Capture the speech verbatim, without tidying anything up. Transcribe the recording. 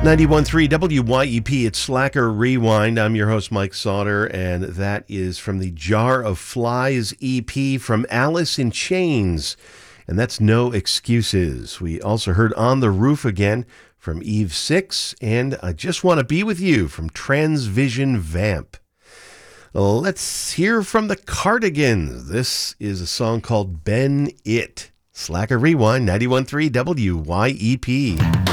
ninety-one point three W Y E P, it's Slacker Rewind. I'm your host, Mike Sauter, and that is from the Jar of Flies E P from Alice in Chains, and that's No Excuses. We also heard On the Roof Again from Eve six, and I Just Want to Be With You from Transvision Vamp. Let's hear from the Cardigans. This is a song called Ben It. Slacker Rewind, ninety-one point three W Y E P.